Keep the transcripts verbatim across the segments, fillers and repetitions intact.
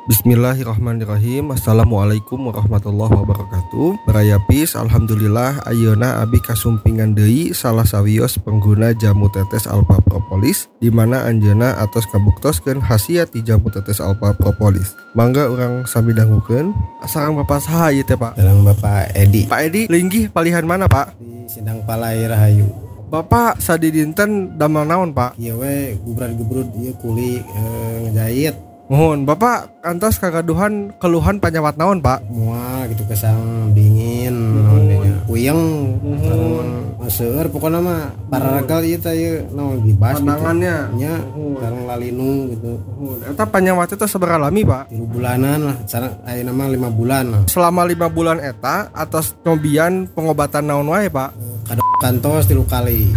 Bismillahirrahmanirrahim. Assalamualaikum warahmatullahi wabarakatuh. Berayapis, alhamdulillah ayeuna abi kasumpingan deui salah sawios pengguna jamu tetes alpha propolis, di mana anjeunna atos kabuktoskeun khasiat ti jamu tetes alpha propolis. Mangga urang sami dangukeun. Sareng Bapak saha ieu teh, Pak? Sareng Bapak Edi. Pak Edi, linggih palihan mana, Pak? Di Sindang Palai Rahayu. Bapak sadi dinten damel naon, Pak? Ieu we gubrad-gubrud ieu kuli e, ngejahit. Mohon, Bapak kantos kagaduhan keluhan panyawat naon, Pak? Mual gitu kesang dingin naon nya. Puyeng sareng seueur pokona mah pararagal ieu teh ieu naon gibas pandangannya gitu. Nya sareng lalinu gitu. Eta panyawat itu sabaraha lami, Pak? tiga bulanan lah, sareng ayeuna mah lima bulan lah. Selama lima bulan eta atas nyobian pengobatan naon wae, Pak? Kadok kantos tilu kali.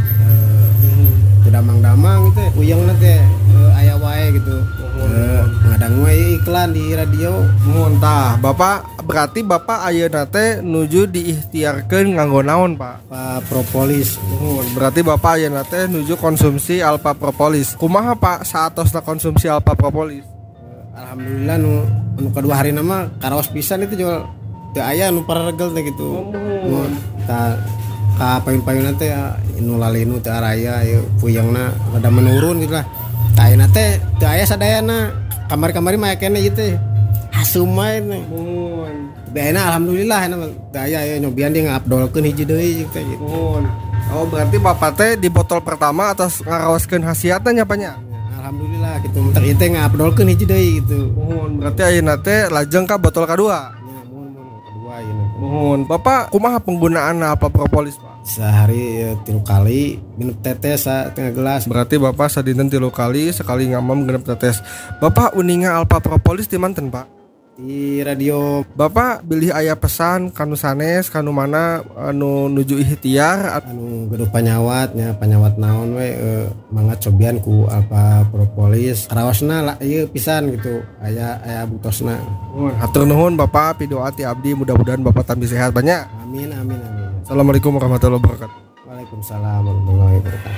E, damang-damang gitu puyengna teh e, aya wae gitu. E, ngadang wae iklan di radio. Muntah, Bapak berarti Bapak ayeuna teh nuju diikhtiarkeun nganggo naon, Pak? Alpha propolis. Muhun, berarti Bapak ayeuna teh nuju konsumsi alpha propolis. Kumaha, Pak, saatosna konsumsi alpha propolis? Alhamdulillah nu nu kedua hari nama karaos pisan itu jual teu aya nu pararegel teh gitu. Nu ta ka payun-payunna teh nu lalinu teu araya ieu puyengna rada menurun gitu lah. Ta ayeuna teh teu aya sadayana. Kamari-kamari mah kene ieu teh hasum wae teh. Muhun. Beena alhamdulillah ena teu aya aya nyobian dia ngabdolkeun hiji deui teh gitu. Muhun. Oh, berarti Bapak teh di botol pertama atas ngaraoskeun khasiatna nya, Pak nya? Alhamdulillah gitu mentek ieu teh ngabdolkeun hiji deui gitu. Muhun, berarti ayeuna teh lajeng ka botol kadua. Ya, muhun muhun kedua ayeuna. Muhun. Bapak kumaha penggunaan alpha propolis, Pak? Sehari ya, tilu kali minum tetes setengah gelas. Berarti Bapak sadinten tilu kali, sekali ngamam genep tetes. Bapak uninga alpha propolis di manten, Pak? Di radio. Bapak bilih aya pesan kanu sanes, kanu mana anu nuju ikhtiar Anu geduh panyawatnya, panyawat naon we e, mangga cobian ku alpha propolis. Karaosna lah ieu pisan gitu. Aya aya butosna. Hatur nuhun Bapak, pidoa ti abdi mudah-mudahan Bapak tambah sehat banyak. Amin amin amin. Assalamualaikum warahmatullahi wabarakatuh. Waalaikumsalam warahmatullahi wabarakatuh.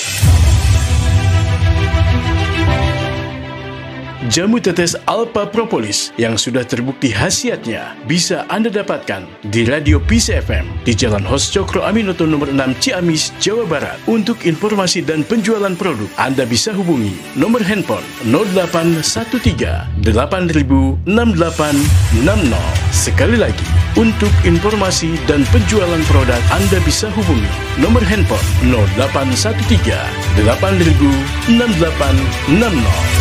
Jamu tetes alpha propolis yang sudah terbukti khasiatnya bisa Anda dapatkan di Radio P C F M di Jalan Hos Cokro Aminoto nomor enam Ciamis, Jawa Barat. Untuk informasi dan penjualan produk, Anda bisa hubungi nomor handphone nol delapan satu tiga delapan nol enam delapan enam nol. Sekali lagi, untuk informasi dan penjualan produk, Anda bisa hubungi nomor handphone nol delapan satu tiga delapan nol enam delapan enam nol.